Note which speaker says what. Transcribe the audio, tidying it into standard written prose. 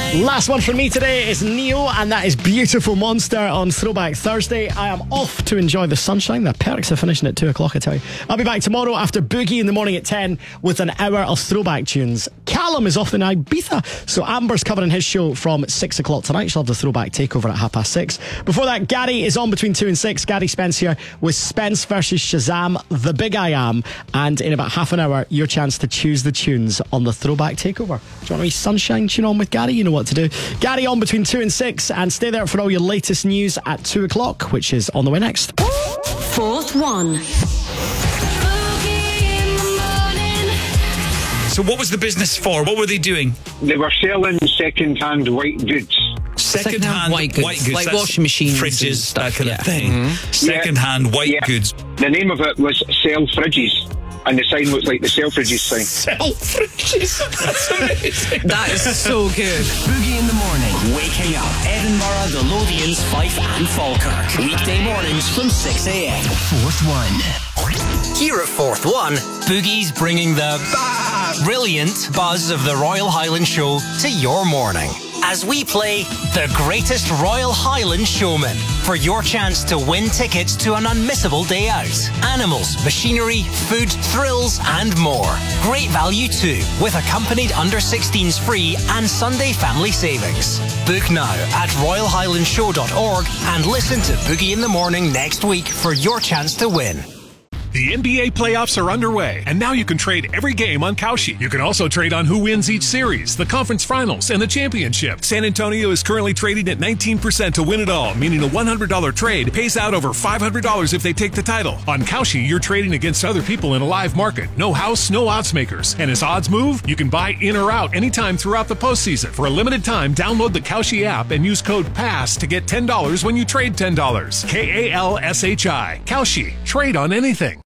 Speaker 1: Last one from me today is Neo, and that is Beautiful Monster on Throwback Thursday. I am off to enjoy the sunshine. The perks of finishing at 2 o'clock, I tell you. I'll be back tomorrow after Boogie in the morning at 10 with an hour of throwback tunes. Callum is off in Ibiza, so Amber's covering his show from 6 o'clock tonight. She'll have the throwback takeover at 6:30. Before that, Gary is on between 2 and 6. Gary Spence here with Spence versus Shazam, The Big I Am. And in about half an hour, your chance to choose the tunes on the throwback takeover. Do you want a wee sunshine tune on with Gary? You know what to do. Gary on between 2 and 6, and stay there for all your latest news at 2 o'clock, which is on the way next.
Speaker 2: Fourth one.
Speaker 3: So what was the business for? What were they doing?
Speaker 4: They were selling second-hand white goods.
Speaker 3: Second-hand white goods.
Speaker 5: Like washing machines,
Speaker 3: fridges, that kind of
Speaker 5: yeah.
Speaker 3: thing.
Speaker 4: Mm-hmm.
Speaker 3: Second-hand white goods.
Speaker 4: The name of it was Sell Fridges, and the sign looked like the Selfridges sign.
Speaker 3: Selfridges. That's amazing.
Speaker 5: That is so good.
Speaker 6: Boogie in the morning, waking up Edinburgh, the Lothians, Fife and Falkirk. Weekday mornings from 6 a.m. Fourth one. Here at Fourth One, Boogie's bringing the brilliant buzz of the Royal Highland Show to your morning. As we play The Greatest Royal Highland Showman for your chance to win tickets to an unmissable day out. Animals, machinery, food, thrills and more. Great value too, with accompanied under-16s free and Sunday family savings. Book now at royalhighlandshow.org and listen to Boogie in the Morning next week for your chance to win.
Speaker 7: The NBA playoffs are underway, and now you can trade every game on Kalshi. You can also trade on who wins each series, the conference finals, and the championship. San Antonio is currently trading at 19% to win it all, meaning a $100 trade pays out over $500 if they take the title. On Kalshi, you're trading against other people in a live market. No house, no odds makers. And as odds move, you can buy in or out anytime throughout the postseason. For a limited time, download the Kalshi app and use code PASS to get $10 when you trade $10. Kalshi. Kalshi. Trade on anything.